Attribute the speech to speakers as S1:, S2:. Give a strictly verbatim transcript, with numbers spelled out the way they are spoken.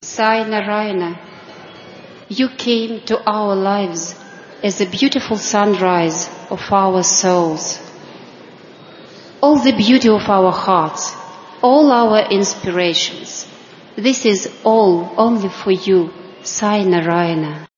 S1: Sai Narayana, you came to our lives as a beautiful sunrise of our souls. All the beauty of our hearts, all our inspirations, this is all only for you, Sai Narayana.